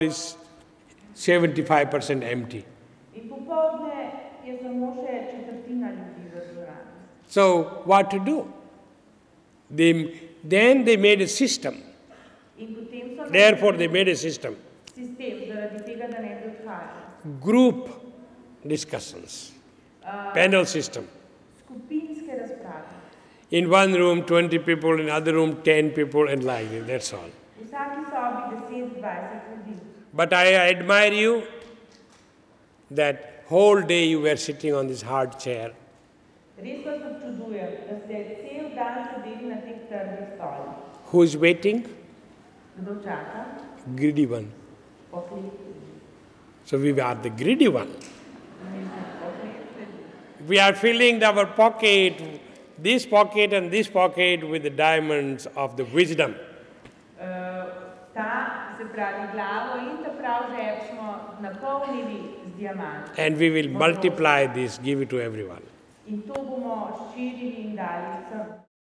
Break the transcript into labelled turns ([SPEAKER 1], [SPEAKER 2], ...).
[SPEAKER 1] is 75% empty.
[SPEAKER 2] In popoldne je samo še četrtina ljudi v dvorani.
[SPEAKER 1] So what to do? Then they made a system.
[SPEAKER 2] In potem so
[SPEAKER 1] Therefore they made a system.
[SPEAKER 2] sistem, zaradi tega, da ne bi odhajali.
[SPEAKER 1] Group discussions. Panel system.
[SPEAKER 2] Skupinske razprave.
[SPEAKER 1] In one room 20 people, in other room 10 people, and like that, that's all.
[SPEAKER 2] V vsaki sobi 10-20 ljudi.
[SPEAKER 1] But I admire you that whole day you were sitting on this hard chair.
[SPEAKER 2] Res vas občudujem, da ste cel dan sedeli na teh trdih stolih.
[SPEAKER 1] Who is waiting?
[SPEAKER 2] Kdo čaka?
[SPEAKER 1] Greedy one.
[SPEAKER 2] Pohlepi.
[SPEAKER 1] So we are the greedy one.
[SPEAKER 2] Mi smo pohlepi.
[SPEAKER 1] We are filling our pocket, this pocket and this pocket with the diamonds of the wisdom.
[SPEAKER 2] Ta, se pravi, glavo in ta prav žep smo napolnili z diamanti.
[SPEAKER 1] And we will multiply this, give it to everyone.
[SPEAKER 2] In to bomo širili in dali vsem.